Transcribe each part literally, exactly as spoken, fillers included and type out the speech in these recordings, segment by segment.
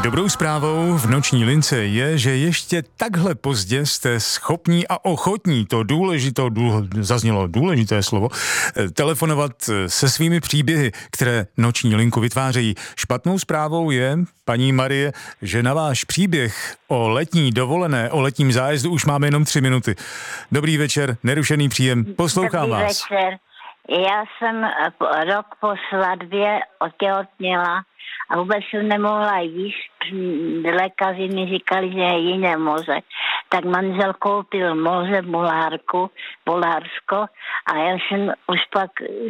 Dobrou zprávou v noční lince je, že ještě takhle pozdě jste schopní a ochotní, to důležité, důl, zaznělo důležité slovo, telefonovat se svými příběhy, které noční linku vytvářejí. Špatnou zprávou je, paní Marie, že na váš příběh o letní dovolené, o letním zájezdu už máme jenom tři minuty. Dobrý večer, nerušený příjem, poslouchám Dobrý vás. večer. Já jsem rok po svatbě otěhotněla a vůbec jsem nemohla jíst. Lékaři mi říkali, že je jiné moře. Tak manžel koupil moře v Bulharku, Bulharsko, a já jsem už pak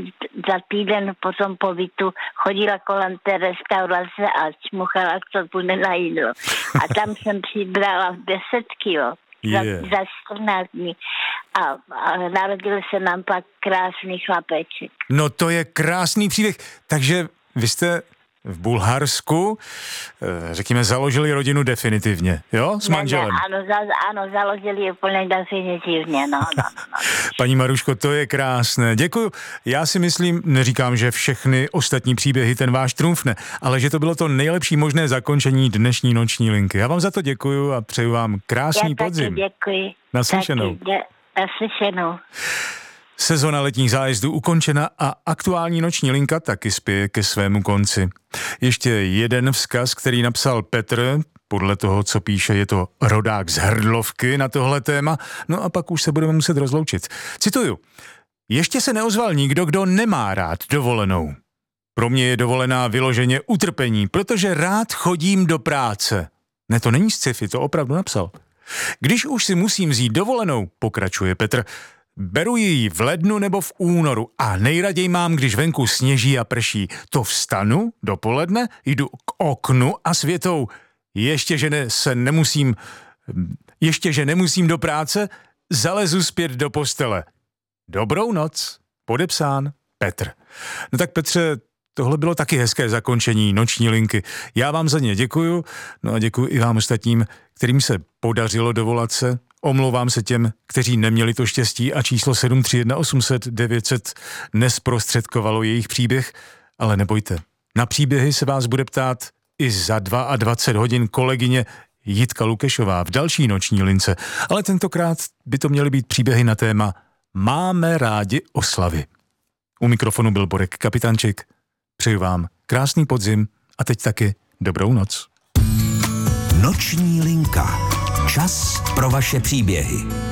za týden po tom pobytu chodila kolem té restaurace a čmuchala, co bude na jídlo. A tam jsem přibrala deset kilo. Za, Yeah. za čtrnáct dní. A, a narodil se nám pak krásný chlapeček. No to je krásný příběh, takže vy jste v Bulharsku, řekněme, založili rodinu definitivně, jo, s manželem? Ne, ne, ano, za, ano, založili úplně definitivně, no, no, no. Paní Maruško, to je krásné, děkuju. Já si myslím, neříkám, že všechny ostatní příběhy ten váš trumfne, ale že to bylo to nejlepší možné zakončení dnešní noční linky. Já vám za to děkuju a přeju vám krásný Já podzim. taky děkuji. Naslyšenou. Taky, dě, naslyšenou. Sezona letních zájezdů ukončena a aktuální noční linka taky spěje ke svému konci. Ještě jeden vzkaz, který napsal Petr, podle toho, co píše, je to rodák z Hrdlovky na tohle téma, no a pak už se budeme muset rozloučit. Cituju. Ještě se neozval nikdo, kdo nemá rád dovolenou. Pro mě je dovolená vyloženě utrpení, protože rád chodím do práce. Ne, to není sci-fi, to opravdu napsal. Když už si musím vzít dovolenou, pokračuje Petr, beru ji v lednu nebo v únoru a nejraději mám, když venku sněží a prší. To vstanu dopoledne, jdu k oknu a světou. Ještě, že ne, se nemusím, ještě, že nemusím do práce, zalezu zpět do postele. Dobrou noc, podepsán Petr. No tak Petře, tohle bylo taky hezké zakončení noční linky. Já vám za ně děkuju, no a děkuju i vám ostatním, kterým se podařilo dovolat se. Omlouvám se těm, kteří neměli to štěstí a číslo sedm tři jedna osm set devět set nesprostředkovalo jejich příběh, ale nebojte. Na příběhy se vás bude ptát i za dvacet dva hodin kolegyně Jitka Lukešová v další noční lince, ale tentokrát by to měly být příběhy na téma Máme rádi oslavy. U mikrofonu byl Borek Kapitánček. Přeju vám krásný podzim a teď taky dobrou noc. Noční linka. Čas pro vaše příběhy.